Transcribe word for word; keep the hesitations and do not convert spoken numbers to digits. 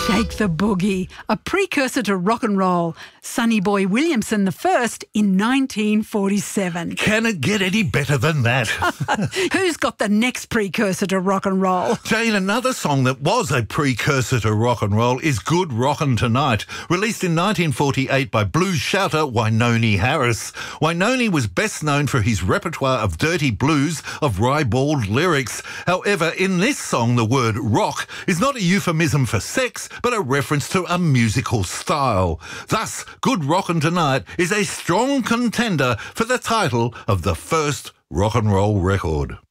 Shake the Boogie, a precursor to rock and roll. Sonny Boy Williamson the first in nineteen forty-seven. Can it get any better than that? Who's got the next precursor to rock and roll? Jane, another song that was a precursor to rock and roll is Good Rockin' Tonight, released in nineteen forty-eight by blues shouter Wynonie Harris. Wynonie was best known for his repertoire of dirty blues of ribald lyrics. However, in this song, the word rock is not a euphemism for sex, but a reference to a musical style. Thus, Good Rockin' Tonight is a strong contender for the title of the first rock and roll record.